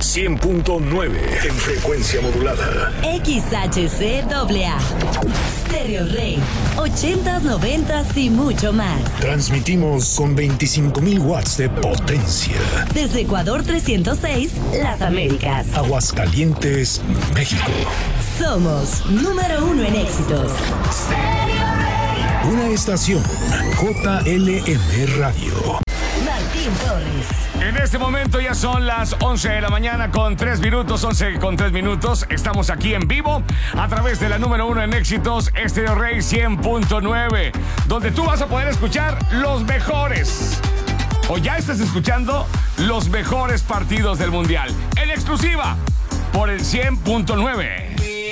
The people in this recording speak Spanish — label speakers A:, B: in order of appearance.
A: 100.9 en frecuencia modulada.
B: XHCAA. Stereo Rey. 80s, 90s y mucho más.
A: Transmitimos con 25,000 watts de potencia.
B: Desde Ecuador 306, Las Américas.
A: Aguascalientes, México.
B: Somos número 1 en éxitos.
A: Una estación JLM Radio.
B: Martín Torres.
C: En este momento ya son las 11 de la mañana con 3 minutos, 11 con 3 minutos. Estamos aquí en vivo a través de la número 1 en éxitos, Stereo Rey 100.9, donde tú vas a poder escuchar los mejores, o ya estás escuchando los mejores partidos del Mundial, en exclusiva por el 100.9.